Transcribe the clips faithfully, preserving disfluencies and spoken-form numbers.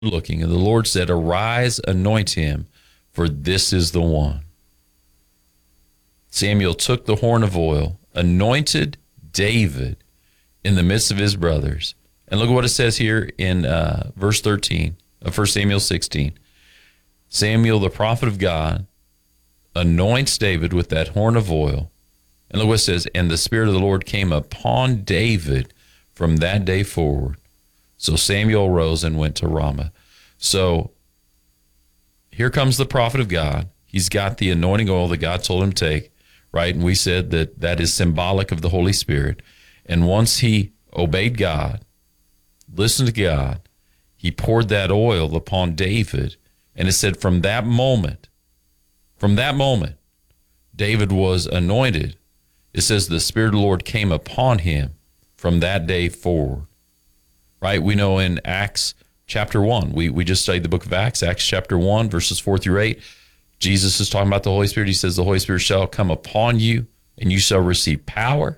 looking, and the Lord said, "Arise, anoint him, for this is the one." Samuel took the horn of oil, anointed David in the midst of his brothers. And look at what it says here in uh, verse thirteen of First Samuel sixteen. Samuel, the prophet of God, anoints David with that horn of oil. And look what it says, and the Spirit of the Lord came upon David from that day forward. So Samuel rose and went to Ramah. So here comes the prophet of God. He's got the anointing oil that God told him to take, right? And we said that that is symbolic of the Holy Spirit. And once he obeyed God, listened to God, he poured that oil upon David. And it said from that moment, from that moment, David was anointed. It says the Spirit of the Lord came upon him from that day forward. Right? We know in Acts chapter one, we, we just studied the book of Acts, Acts chapter one, verses four through eight. Jesus is talking about the Holy Spirit. He says, the Holy Spirit shall come upon you, and you shall receive power.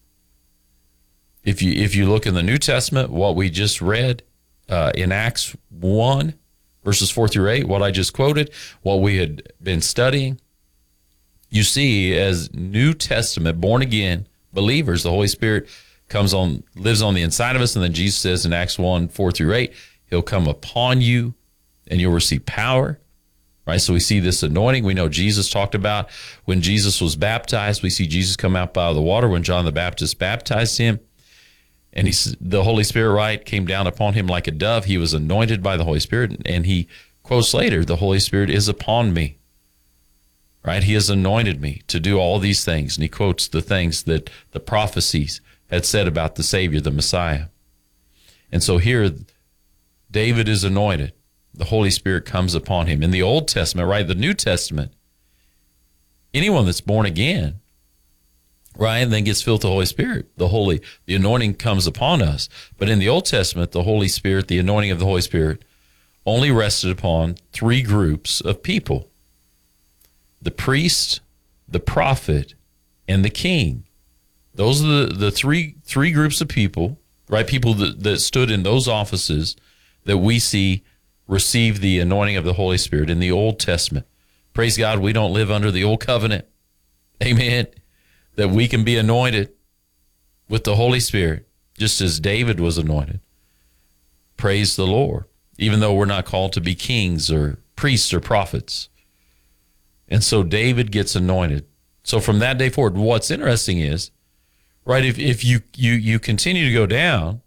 If you if you look in the New Testament, what we just read uh, in Acts one, verses four through eight, what I just quoted, what we had been studying, you see as New Testament, born again believers, the Holy Spirit comes on, lives on the inside of us, and then Jesus says in Acts one, four through eight, he'll come upon you, and you'll receive power. Right, so we see this anointing. We know Jesus talked about when Jesus was baptized. We see Jesus come out out of the water when John the Baptist baptized him. And he, the Holy Spirit, right, came down upon him like a dove. He was anointed by the Holy Spirit. And he quotes later, the Holy Spirit is upon me. Right, he has anointed me to do all these things. And he quotes the things that the prophecies had said about the Savior, the Messiah. And so here, David is anointed. The Holy Spirit comes upon him. In the Old Testament, right, the New Testament, anyone that's born again, right, then gets filled with the Holy Spirit. The Holy, the anointing comes upon us. But in the Old Testament, the Holy Spirit, the anointing of the Holy Spirit, only rested upon three groups of people: the priest, the prophet, and the king. Those are the, the three three groups of people, right, people that, that stood in those offices that we see receive the anointing of the Holy Spirit in the Old Testament. Praise God, we don't live under the old covenant. Amen. That we can be anointed with the Holy Spirit, just as David was anointed. Praise the Lord. Even though we're not called to be kings or priests or prophets. And so David gets anointed. So from that day forward, what's interesting is, right, if, if you, you, you continue to go down,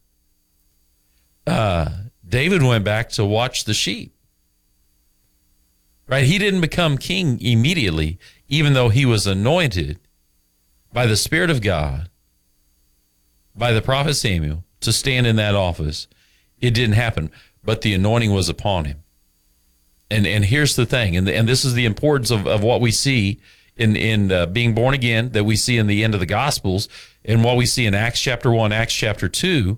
uh, David went back to watch the sheep. Right? He didn't become king immediately, even though he was anointed by the Spirit of God, by the prophet Samuel, to stand in that office. It didn't happen, but the anointing was upon him. And and here's the thing, and, and this is the importance of, of what we see in, in uh, being born again, that we see in the end of the Gospels, and what we see in Acts chapter one, Acts chapter two,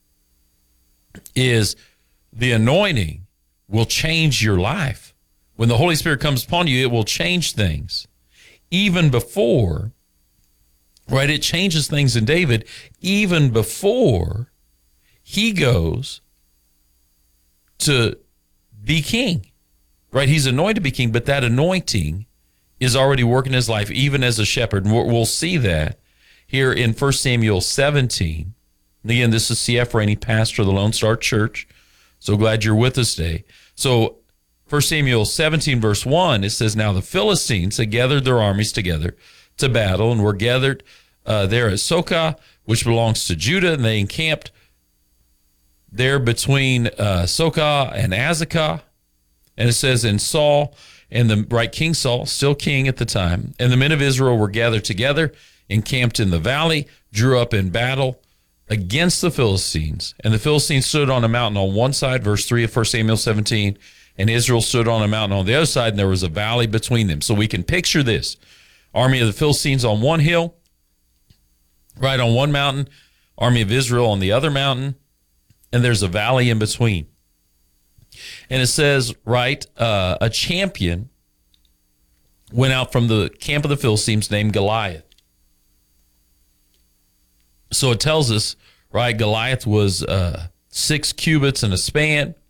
is the anointing will change your life. When the Holy Spirit comes upon you, it will change things. Even before, right, it changes things in David, even before he goes to be king. Right, he's anointed to be king, but that anointing is already working in his life, even as a shepherd. And we'll see that here in First Samuel seventeen. And again, this is C F Rainey, pastor of the Lone Star Church. So glad you're with us today. So First Samuel seventeen, verse one, it says, now the Philistines had gathered their armies together to battle and were gathered uh, there at Socoh, which belongs to Judah, and they encamped there between uh, Socoh and Azekah. And it says, and Saul, and the right King Saul, still king at the time, and the men of Israel were gathered together, encamped in the valley, drew up in battle against the Philistines. And the Philistines stood on a mountain on one side, verse three of First Samuel seventeen, and Israel stood on a mountain on the other side, and there was a valley between them. So we can picture this. Army of the Philistines on one hill, right on one mountain, army of Israel on the other mountain, and there's a valley in between. And it says, right, uh, a champion went out from the camp of the Philistines named Goliath. So it tells us, right, Goliath was uh, six cubits and a span,